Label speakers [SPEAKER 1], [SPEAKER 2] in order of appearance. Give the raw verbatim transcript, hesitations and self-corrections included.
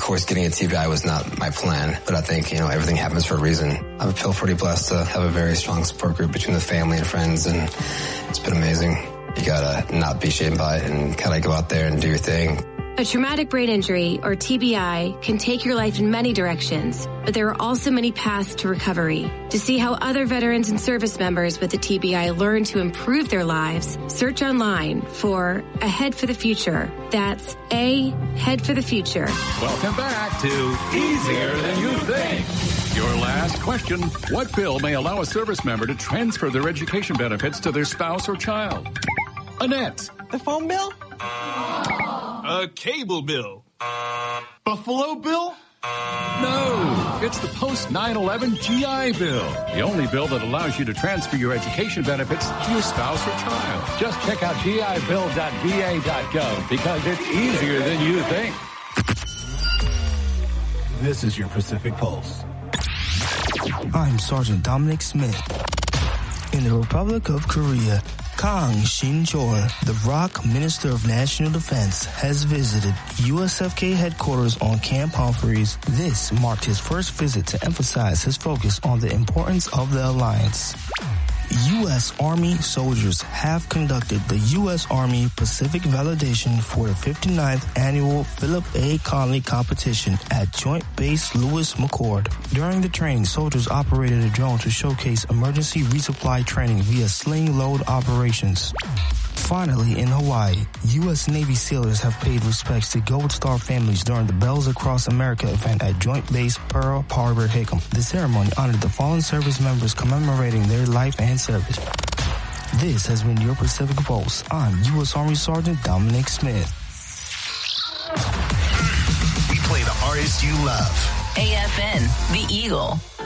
[SPEAKER 1] course, getting a T B I was not my plan, but I think, you know, everything happens for a reason. I feel pretty blessed to have a very strong support group between the family and friends, and it's been amazing. You gotta not be shamed by it and kind of go out there and do your thing.
[SPEAKER 2] A traumatic brain injury, or T B I, can take your life in many directions, but there are also many paths to recovery. To see how other veterans and service members with a T B I learn to improve their lives, search online for A Head for the Future. That's A Head for the Future.
[SPEAKER 3] Welcome back to Easier Than You Think. Your last question. What bill may allow a service member to transfer their education benefits to their spouse or child? Annette.
[SPEAKER 4] The phone bill?
[SPEAKER 5] A cable bill. Buffalo bill?
[SPEAKER 3] No, it's the post nine eleven G I Bill. The only bill that allows you to transfer your education benefits to your spouse or child. Just check out G I bill dot V A dot gov because it's easier than you think.
[SPEAKER 6] This is your Pacific Pulse.
[SPEAKER 7] I'm Sergeant Dominic Smith. In the Republic of Korea, Kang Shin-chol, the R O C Minister of National Defense, has visited U S F K headquarters on Camp Humphreys. This marked his first visit to emphasize his focus on the importance of the alliance. U S Army soldiers have conducted the U S Army Pacific Validation for the fifty-ninth Annual Philip A. Conley Competition at Joint Base Lewis McChord. During the training, soldiers operated a drone to showcase emergency resupply training via sling load operations. Finally, in Hawaii, U S Navy sailors have paid respects to Gold Star families during the Bells Across America event at Joint Base Pearl Harbor Hickam. The ceremony honored the fallen service members commemorating their life and service. This has been your Pacific Pulse. I'm U S Army Sergeant Dominic Smith.
[SPEAKER 8] We play the artists you love.
[SPEAKER 9] A F N, The Eagle.